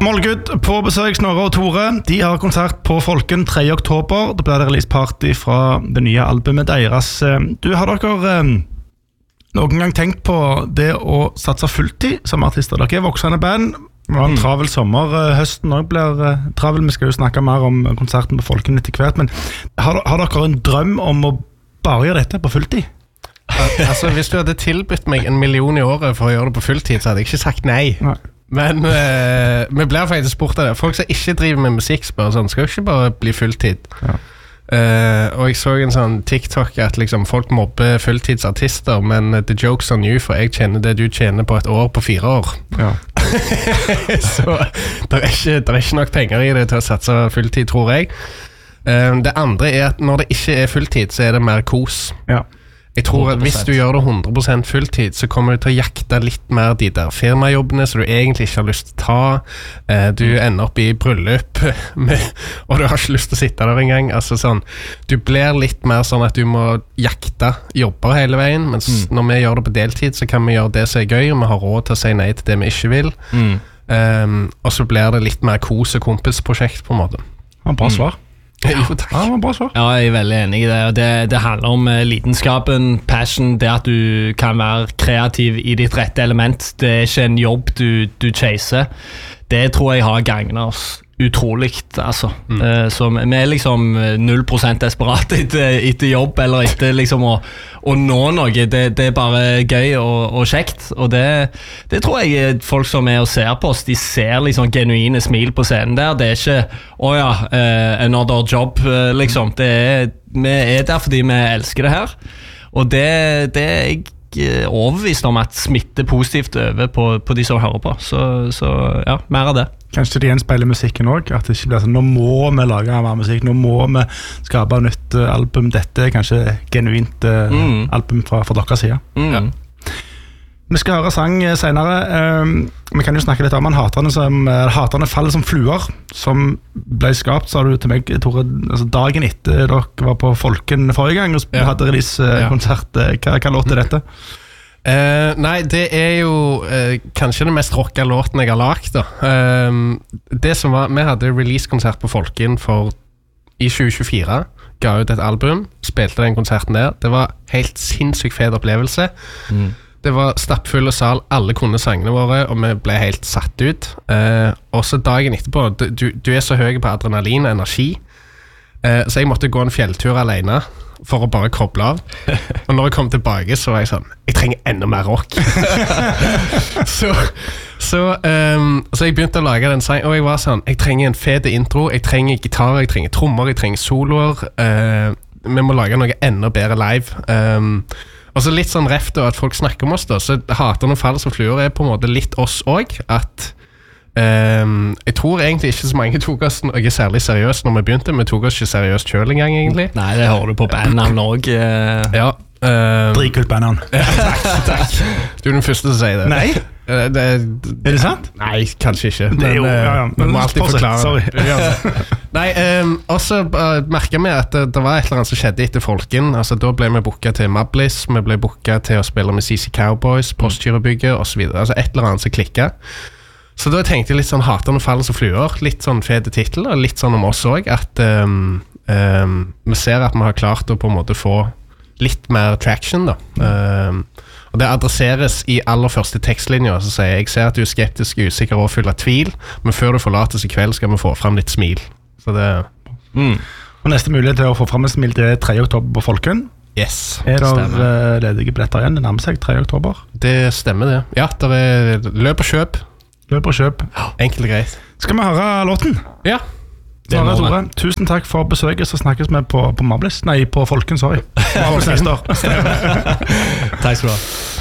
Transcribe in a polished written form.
Målgud på besøk, Snorre og Tore. De har konsert på Folken 3. oktober. Da blir det releaseparty fra det nye albumet deres. Du, har dere noen gang tenkt på det å satse fulltid som artister? Dere er voksende band. Vi har en travel sommer. Høsten også blir travel. Vi skal jo snakke mer om konserten på Folken etter hvert. Men har dere en drøm om å bare gjøre dette på fulltid? Altså, hvis du hadde tilbudt meg 1 million i året for å gjøre det på fulltid, så hadde jeg ikke sagt nei. Men vi blir faktisk spurt av det. Folk som ikke driver med musikk spør sånn, skal jo ikke bare bli fulltid. Og jeg så en sånn TikTok at liksom, folk mobber fulltidsartister, men the joke's on you, for jeg tjener det du tjener på et år på 4 år. Så det er ikke nok penger i det til å satse fulltid, tror jeg. Det andre er at når det ikke er fulltid, så er det mer kos. Jeg tror at hvis du gjør det 100% fulltid, så kommer du til å jakte litt mer de der firmajobbene som du egentlig ikke har lyst til å ta. Du ender opp i bryllup, og du har ikke lyst til å sitte der en gang. Altså sånn, du blir litt mer sånn at du må jakte jobber hele veien, mens når vi gjør det på deltid, så kan vi gjøre det som er gøy, og vi har råd til å si nei til det vi ikke vil. Og så blir det litt mer kos- og kompisprosjekt på en måte. Bra svar. Bra svar. Ja, jeg er veldig enig i det. Det handler om lidenskapen, passion, det at du kan være kreativ i ditt rette element. Det er ikke en jobb du chaser. Det tror jeg har gagnet oss utrolig, altså. Så vi er liksom 0% desperat etter jobb, eller etter liksom å nå noe. Det er bare gøy og kjekt, og det tror jeg folk som er og ser på oss, de ser liksom genuine smil på scenen der. Det er ikke, another job, liksom. Vi er der fordi vi elsker det her, og det er jeg overbevist om at smitter positivt over på de som hører på. Så ja, mer av det. Kanskje det gjenspeiler musikken også, at det ikke blir sånn, nå må vi lage mer musikk, nå må vi skape nytt album. Dette er kanskje genuint album fra deres side. Vi skal høre sang senere. Vi kan jo snakke litt om Haterne faller som fluer, som ble skapt, sa du til meg, Tore, altså dagen etter dere var på Folken forrige gang og hadde release-konsert. Hva låt er dette? Nei, det er jo kanskje den mest rocka låten jeg har lagt da. Det som var, vi hadde release-konsert på Folken i 2024, ga ut et album, spilte den konserten der. Det var helt sinnssykt fet opplevelse. Det var stappfull sal, alle kunne sangene våre, og vi ble helt satt ut. Og så dagen etterpå, du er så høy på adrenalin og energi, så jeg måtte gå en fjelltur alene for å bare koble av. Og når jeg kom tilbake, så var jeg sånn, jeg trenger enda mer rock. Så jeg begynte å lage den sangen, og jeg var sånn, jeg trenger en fete intro, jeg trenger gitar, jeg trenger trommer, jeg trenger soloer. Vi må lage noe enda bedre live. Og så litt sånn reft at folk snakker om oss da, så Haterne faller som fluer er på en måte litt oss også, at jeg tror egentlig ikke så mange tok oss noe særlig seriøst når vi begynte. Vi tok oss ikke seriøst selv en gang egentlig. Nei, det hører du på bandnavn også. Ja. Dritkult bandnavn. Takk. Du er den første til å si det. Nei? Er det sant? Nei, kanskje ikke. Det er jo, vi må alltid forklare. Sorry. Nei, og så merket vi at det var et eller annet som skjedde etter Folken. Altså, da ble vi booket til Mablis, vi ble booket til å spille med CC Cowboys, Postgirobygget og så videre. Altså et eller annet som klikket. Så da tenkte jeg litt sånn Haterne faller som fluer, litt sånn fete titel, og litt sånn om oss også, at vi ser at vi har klart å på en måte få litt mer traction da. Og det adresseres i aller første tekstlinja, så sier jeg ser at du er skeptisk, usikker og full av tvil, men før du forlates i kveld skal vi få frem litt smil. Så det... Og neste mulighet til å få frem et smil, det er 3. oktober på Folken. Yes. Er det ledige billetter igjen? Det nærmer seg 3. oktober. Det stemmer det. Ja, det er løp og kjøp. Løp og kjøp. Enkelt og greit. Skal vi høre låten? Ja. Tore, tusen takk for besøket, så snakkes vi på Mablis. Nei, på Folken, sorry. Mablis neste år. Takk skal du ha.